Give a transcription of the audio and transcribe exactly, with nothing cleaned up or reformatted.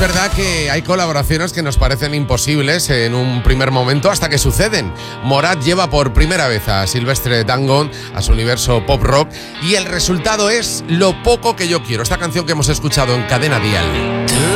verdad que hay colaboraciones que nos parecen imposibles en un primer momento hasta que suceden. Morat lleva por primera vez a Silvestre Dangond a su universo pop rock y el resultado es Lo poco que yo quiero, esta canción que hemos escuchado en Cadena Dial.